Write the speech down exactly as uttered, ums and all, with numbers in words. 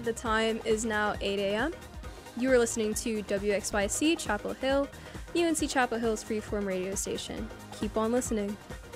The time is now eight a.m. You are listening to W X Y C Chapel Hill, U N C Chapel Hill's freeform radio station. Keep on listening.